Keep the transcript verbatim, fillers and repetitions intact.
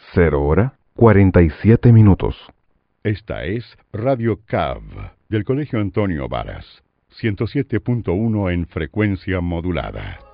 Cero hora, cuarenta y siete minutos. Esta es Radio C A V del Colegio Antonio Varas, ciento siete punto uno en frecuencia modulada.